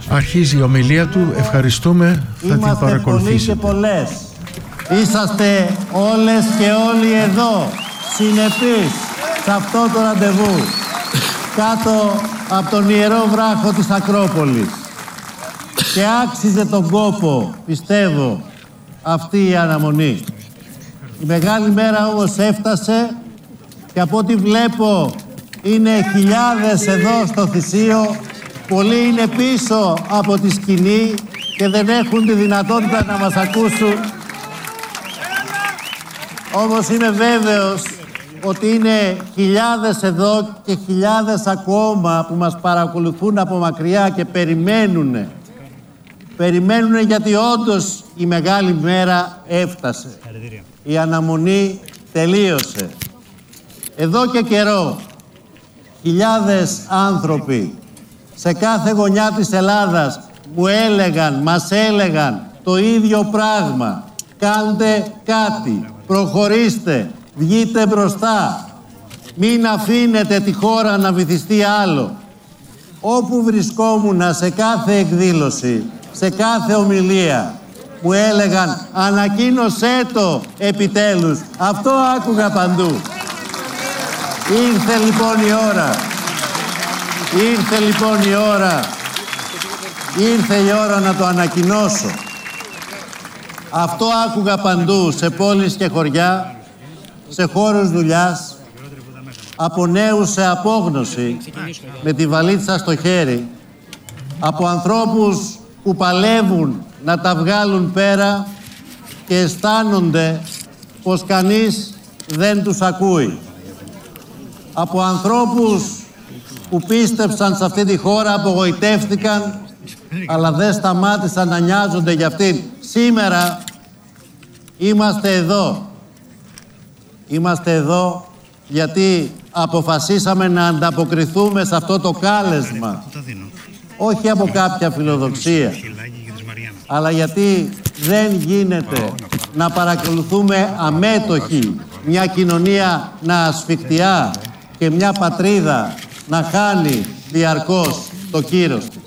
Αρχίζει η ομιλία του. Ευχαριστούμε. Θα την παρακολουθήσετε. Είμαστε πολλοί και πολλές. Είσαστε όλες και όλοι εδώ, συνεπείς σε αυτό το ραντεβού, κάτω από τον ιερό βράχο της Ακρόπολης. Και άξιζε τον κόπο, πιστεύω, αυτή η αναμονή. Η μεγάλη μέρα όμως έφτασε και από ό,τι βλέπω είναι χιλιάδες εδώ στο Θησίο. Πολλοί είναι πίσω από τη σκηνή και δεν έχουν τη δυνατότητα να μας ακούσουν. Όμως είμαι βέβαιος ότι είναι χιλιάδες εδώ και χιλιάδες ακόμα που μας παρακολουθούν από μακριά και περιμένουνε. Περιμένουνε γιατί όντως η μεγάλη μέρα έφτασε. Η αναμονή τελείωσε. Εδώ και καιρό χιλιάδες άνθρωποι σε κάθε γωνιά της Ελλάδας μου έλεγαν, μας έλεγαν το ίδιο πράγμα. Κάντε κάτι, προχωρήστε, βγείτε μπροστά. Μην αφήνετε τη χώρα να βυθιστεί άλλο. Όπου βρισκόμουν σε κάθε εκδήλωση, σε κάθε ομιλία, μου έλεγαν ανακοίνωσέ το επιτέλους. Αυτό άκουγα παντού. Ήρθε λοιπόν η ώρα. Ήρθε λοιπόν η ώρα. Ήρθε η ώρα να το ανακοινώσω. Αυτό άκουγα παντού, σε πόλεις και χωριά, σε χώρους δουλειάς, από νέους σε απόγνωση, με τη βαλίτσα στο χέρι, από ανθρώπους που παλεύουν να τα βγάλουν πέρα και αισθάνονται πως κανείς δεν τους ακούει. Από ανθρώπους που πίστεψαν σε αυτή τη χώρα, απογοητεύτηκαν, αλλά δεν σταμάτησαν να νοιάζονται για αυτήν. Σήμερα είμαστε εδώ. Είμαστε εδώ γιατί αποφασίσαμε να ανταποκριθούμε σε αυτό το κάλεσμα. Όχι από κάποια φιλοδοξία, αλλά γιατί δεν γίνεται να παρακολουθούμε αμέτωχοι μια κοινωνία να ασφικτιά και μια πατρίδα να χάνει διαρκώς το κύρος της.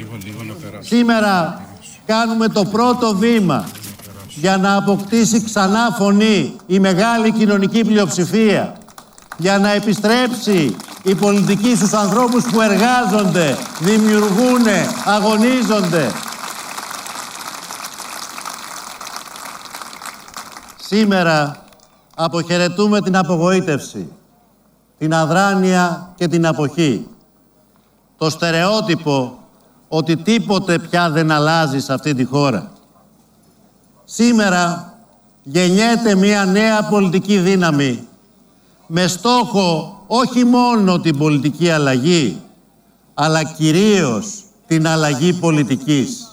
Σήμερα κάνουμε το πρώτο βήμα για να αποκτήσει ξανά φωνή η μεγάλη κοινωνική πλειοψηφία, για να επιστρέψει η πολιτική στους ανθρώπους που εργάζονται, δημιουργούνε, αγωνίζονται. Σήμερα αποχαιρετούμε την απογοήτευση, την αδράνεια και την αποχή. Το στερεότυπο ότι τίποτε πια δεν αλλάζει σε αυτή τη χώρα. Σήμερα γεννιέται μια νέα πολιτική δύναμη με στόχο όχι μόνο την πολιτική αλλαγή, αλλά κυρίως την αλλαγή πολιτικής.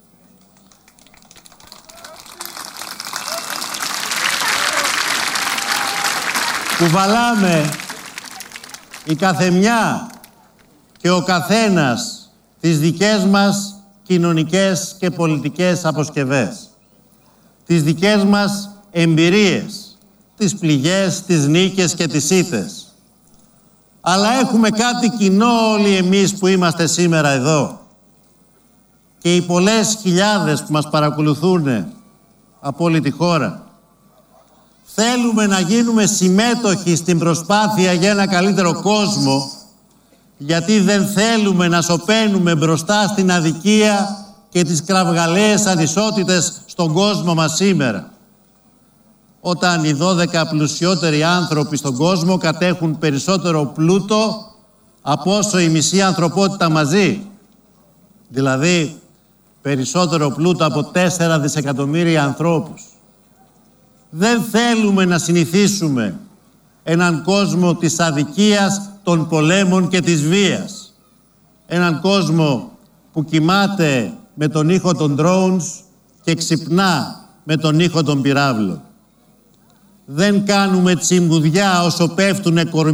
Κουβαλάμε η καθεμιά και ο καθένας τις δικές μας κοινωνικές και πολιτικές αποσκευές, τις δικές μας εμπειρίες, τις πληγές, τις νίκες και τις ήττες. Αλλά έχουμε κάτι κοινό όλοι εμείς που είμαστε σήμερα εδώ και οι πολλές χιλιάδες που μας παρακολουθούν από όλη τη χώρα. Θέλουμε να γίνουμε συμμέτοχοι στην προσπάθεια για ένα καλύτερο κόσμο, γιατί δεν θέλουμε να σωπαίνουμε μπροστά στην αδικία και τις κραυγαλαίες ανισότητες στον κόσμο μας σήμερα. Όταν οι 12 πλουσιότεροι άνθρωποι στον κόσμο κατέχουν περισσότερο πλούτο από όσο η μισή ανθρωπότητα μαζί. Δηλαδή, περισσότερο πλούτο από 4 δισεκατομμύρια ανθρώπους. Δεν θέλουμε να συνηθίσουμε έναν κόσμο της αδικίας, των πολέμων και της βίας. Έναν κόσμο που κοιμάται με τον ήχο των drones και ξυπνά με τον ήχο των πυράβλων. Δεν κάνουμε τσιμπουδιά όσο πέφτουνε κορμιά